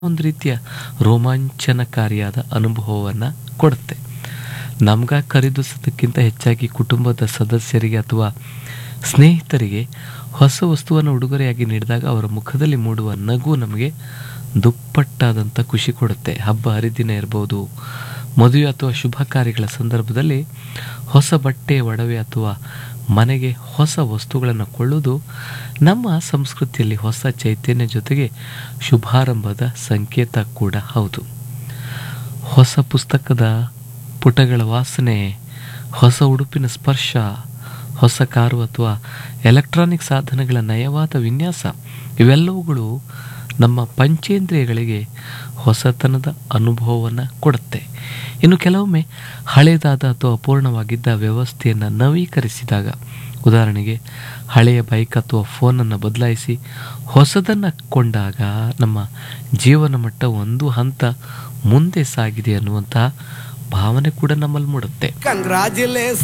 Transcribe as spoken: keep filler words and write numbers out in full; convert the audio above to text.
ಒಂದು ರೀತಿಯ ರೋಮಾಂಚನಕಾರಿಯಾದ ಅನುಭವವನ್ನು ಕೊಡುತ್ತೆ. ನಮ್ಗೆ ಖರೀದಿಸೋದಕ್ಕಿಂತ ಹೆಚ್ಚಾಗಿ ಕುಟುಂಬದ ಸದಸ್ಯರಿಗೆ ಅಥವಾ ಸ್ನೇಹಿತರಿಗೆ ಹೊಸ ವಸ್ತುವನ್ನು ಉಡುಗೊರೆಯಾಗಿ ನೀಡಿದಾಗ ಅವರ ಮುಖದಲ್ಲಿ ಮೂಡುವ ನಗು ನಮಗೆ ದುಪ್ಪಟ್ಟಾದಂಥ ಖುಷಿ ಕೊಡುತ್ತೆ. ಹಬ್ಬ ಹರಿದಿನ ಇರ್ಬೋದು, ಮದುವೆ ಅಥವಾ ಶುಭ ಕಾರ್ಯಗಳ ಸಂದರ್ಭದಲ್ಲಿ ಹೊಸ ಬಟ್ಟೆ, ಒಡವೆ ಅಥವಾ ಮನೆಗೆ ಹೊಸ ವಸ್ತುಗಳನ್ನು ಕೊಳ್ಳುವುದು ನಮ್ಮ ಸಂಸ್ಕೃತಿಯಲ್ಲಿ ಹೊಸ ಚೈತನ್ಯ ಜೊತೆಗೆ ಶುಭಾರಂಭದ ಸಂಕೇತ ಕೂಡ ಹೌದು. ಹೊಸ ಪುಸ್ತಕದ ಪುಟಗಳ ವಾಸನೆ, ಹೊಸ ಉಡುಪಿನ ಸ್ಪರ್ಶ, ಹೊಸ ಕಾರು ಅಥವಾ ಎಲೆಕ್ಟ್ರಾನಿಕ್ ಸಾಧನಗಳ ನಯವಾದ ವಿನ್ಯಾಸ ಇವೆಲ್ಲವುಗಳು ನಮ್ಮ ಪಂಚೇಂದ್ರಿಯಗಳಿಗೆ ಹೊಸತನದ ಅನುಭವವನ್ನು ಕೊಡುತ್ತೆ. ಇನ್ನು ಕೆಲವೊಮ್ಮೆ ಹಳೆಯದಾದ ಅಥವಾ ಅಪೂರ್ಣವಾಗಿದ್ದ ವ್ಯವಸ್ಥೆಯನ್ನು ನವೀಕರಿಸಿದಾಗ, ಉದಾಹರಣೆಗೆ ಹಳೆಯ ಬೈಕ್ ಅಥವಾ ಫೋನನ್ನು ಬದಲಾಯಿಸಿ ಹೊಸದನ್ನು ಕೊಂಡಾಗ ನಮ್ಮ ಜೀವನ ಮಟ್ಟ ಒಂದು ಹಂತ ಮುಂದೆ ಸಾಗಿದೆ ಅನ್ನುವಂತಹ ಭಾವನೆ ಕೂಡ ನಮ್ಮಲ್ಲಿ ಮೂಡುತ್ತೆ. ಕಂಗ್ರಾಚುಲೇಷನ್.